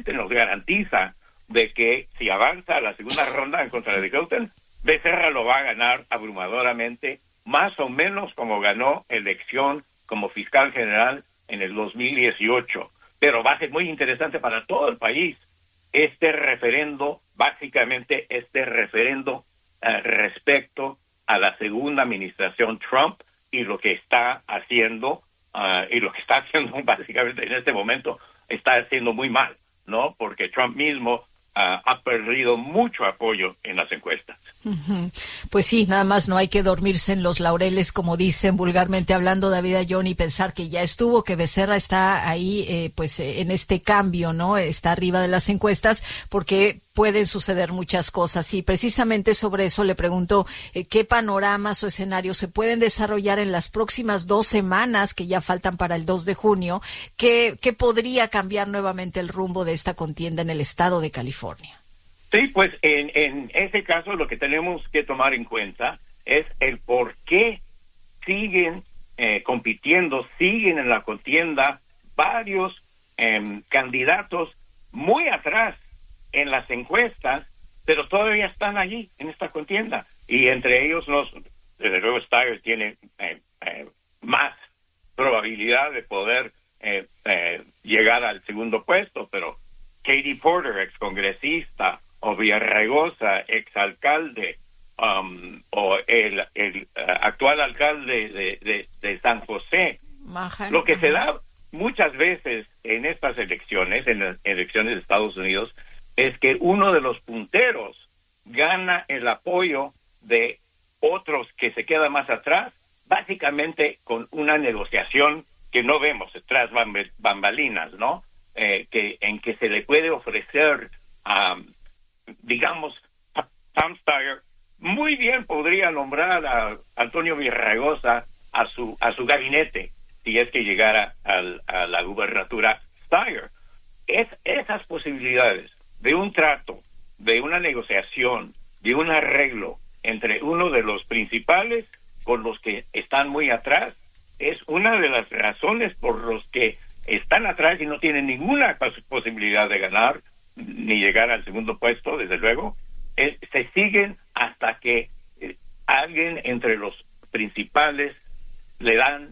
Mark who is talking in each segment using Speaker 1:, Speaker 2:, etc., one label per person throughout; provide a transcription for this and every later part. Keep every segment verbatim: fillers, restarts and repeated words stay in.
Speaker 1: prácticamente nos garantiza de que si avanza a la segunda ronda en contra de Clinton, Becerra lo va a ganar abrumadoramente, más o menos como ganó elección como fiscal general en el dos mil dieciocho. Pero va a ser muy interesante para todo el país este referendo, básicamente este referendo uh, respecto a la segunda administración Trump y lo que está haciendo, uh, y lo que está haciendo básicamente en este momento, está haciendo muy mal, ¿no? Porque Trump mismo Uh, ha perdido mucho apoyo en las encuestas.
Speaker 2: Uh-huh. Pues sí, nada más no hay que dormirse en los laureles, como dicen vulgarmente hablando, David Ayllón, y pensar que ya estuvo, que Becerra está ahí, eh, pues eh, en este cambio, ¿no? Está arriba de las encuestas, porque pueden suceder muchas cosas. Y precisamente sobre eso le pregunto eh, qué panoramas o escenarios se pueden desarrollar en las próximas dos semanas, que ya faltan para el dos de junio, que, que podría cambiar nuevamente el rumbo de esta contienda en el estado de California.
Speaker 1: Sí, pues en, en ese caso lo que tenemos que tomar en cuenta es el por qué siguen eh, compitiendo, siguen en la contienda varios eh, candidatos muy atrás en las encuestas, pero todavía están allí en esta contienda. Y entre ellos, los, desde luego, Steyer tiene eh, eh, más probabilidad de poder eh, eh, llegar al segundo puesto, pero Katie Porter, excongresista, o Villarraigosa, exalcalde, um, o el, el uh, actual alcalde de, de, de San José. Maja, lo que ajá. se da muchas veces en estas elecciones, en las elecciones de Estados Unidos, es que uno de los punteros gana el apoyo de otros que se quedan más atrás, básicamente con una negociación que no vemos tras bambalinas, ¿no? Eh, que en que se le puede ofrecer um, digamos, Tom Steyer muy bien podría nombrar a Antonio Villarraigosa a su a su gabinete si es que llegara al, a la gubernatura Steyer. Es esas posibilidades de un trato, de una negociación, de un arreglo entre uno de los principales con los que están muy atrás, es una de las razones por los que están atrás y no tienen ninguna posibilidad de ganar ni llegar al segundo puesto, desde luego, eh, se siguen hasta que eh, alguien entre los principales le dan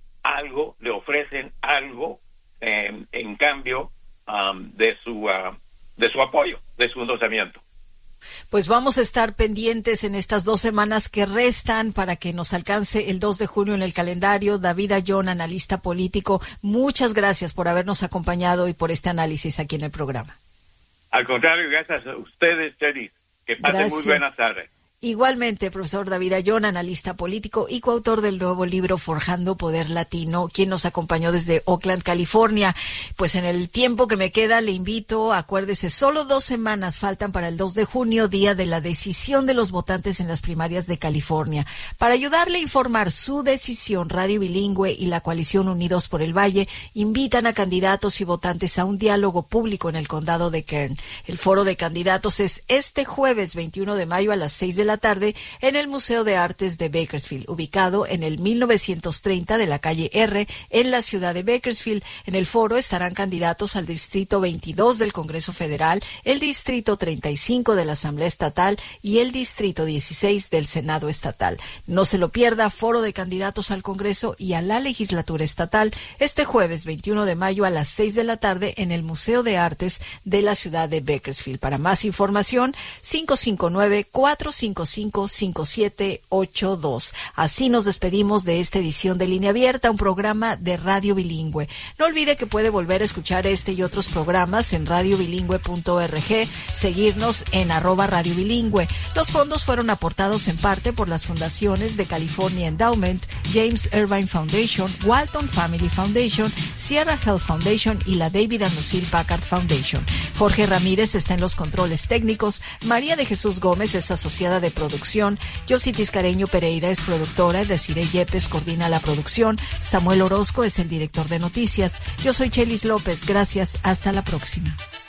Speaker 1: algo, le ofrecen algo eh, en cambio um, de su uh, de su apoyo, de su endosamiento.
Speaker 2: Pues vamos a estar pendientes en estas dos semanas que restan para que nos alcance el dos de junio en el calendario. David Ayllón, analista político, muchas gracias por habernos acompañado y por este análisis aquí en el programa.
Speaker 1: Al contrario, gracias a ustedes, Chelis. Que pasen gracias. Muy buenas tardes.
Speaker 2: Igualmente, profesor David Ayllón, analista político y coautor del nuevo libro Forjando Poder Latino, quien nos acompañó desde Oakland, California. Pues en el tiempo que me queda, le invito, acuérdese, solo dos semanas faltan para el dos de junio, día de la decisión de los votantes en las primarias de California. Para ayudarle a informar su decisión, Radio Bilingüe y la coalición Unidos por el Valle invitan a candidatos y votantes a un diálogo público en el condado de Kern. El foro de candidatos es este jueves veintiuno de mayo a las seis de la tarde en el Museo de Artes de Bakersfield, ubicado en el mil novecientos treinta de la calle R en la ciudad de Bakersfield. En el foro estarán candidatos al Distrito veintidós del Congreso Federal, el Distrito treinta y cinco de la Asamblea Estatal y el Distrito dieciséis del Senado Estatal. No se lo pierda, foro de candidatos al Congreso y a la Legislatura Estatal este jueves veintiuno de mayo a las seis de la tarde en el Museo de Artes de la ciudad de Bakersfield. Para más información, cinco cinco nueve, cuatro cinco cinco, cinco siete ocho dos. Así nos despedimos de esta edición de Línea Abierta, un programa de Radio Bilingüe. No olvide que puede volver a escuchar este y otros programas en radio bilingüe punto org, seguirnos en arroba Radio Bilingüe. Los fondos fueron aportados en parte por las fundaciones de California Endowment, James Irvine Foundation, Walton Family Foundation, Sierra Health Foundation y la David and Lucille Packard Foundation. Jorge Ramírez está en los controles técnicos, María de Jesús Gómez es asociada de producción, Yossi Tiscareño Pereira es productora, Desiree Yepes coordina la producción, Samuel Orozco es el director de noticias. Yo soy Chelis López, gracias, hasta la próxima.